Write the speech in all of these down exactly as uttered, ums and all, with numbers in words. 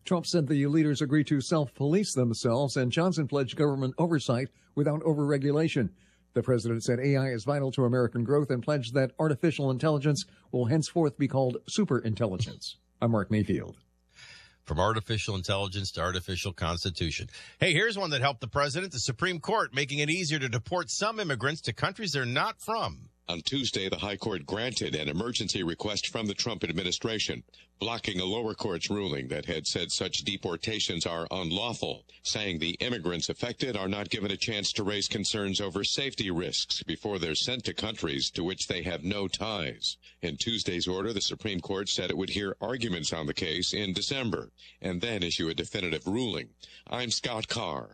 Trump said the leaders agreed to self-police themselves, and Johnson pledged government oversight without overregulation. The president said A I is vital to American growth and pledged that artificial intelligence will henceforth be called superintelligence. I'm Mark Mayfield. From artificial intelligence to artificial constitution. Hey, here's one that helped the president. The Supreme Court making it easier to deport some immigrants to countries they're not from. On Tuesday, the High Court granted an emergency request from the Trump administration, blocking a lower court's ruling that had said such deportations are unlawful, saying the immigrants affected are not given a chance to raise concerns over safety risks before they're sent to countries to which they have no ties. In Tuesday's order, the Supreme Court said it would hear arguments on the case in December and then issue a definitive ruling. I'm Scott Carr.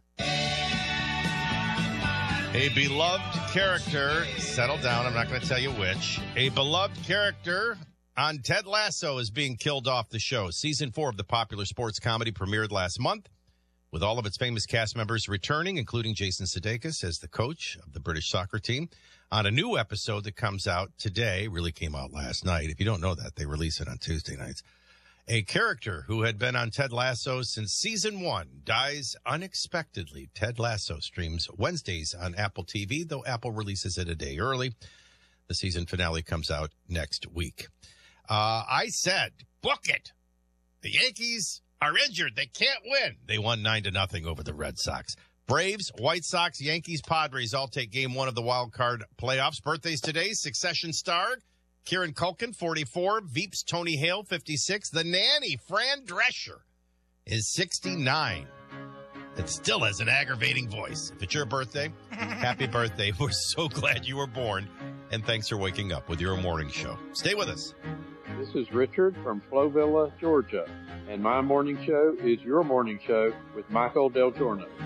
A beloved character, settle down, I'm not going to tell you which. A beloved character on Ted Lasso is being killed off the show. Season four of the popular sports comedy premiered last month, with all of its famous cast members returning, including Jason Sudeikis as the coach of the British soccer team. On a new episode that comes out today, really came out last night. If you don't know that, they release it on Tuesday nights. A character who had been on Ted Lasso since season one dies unexpectedly. Ted Lasso streams Wednesdays on Apple T V, though Apple releases it a day early. The season finale comes out next week. Uh, I said, book it. The Yankees are injured. They can't win. They won nine to nothing over the Red Sox. Braves, White Sox, Yankees, Padres all take game one of the wild card playoffs. Birthdays today, Succession star Kieran Culkin, forty-four. Veeps, Tony Hale, fifty-six. The Nanny, Fran Drescher, is sixty-nine. It still has an aggravating voice. If it's your birthday, happy birthday. We're so glad you were born. And thanks for waking up with your morning show. Stay with us. This is Richard from Flovilla, Georgia. And my morning show is your morning show with Michael Del Giorno.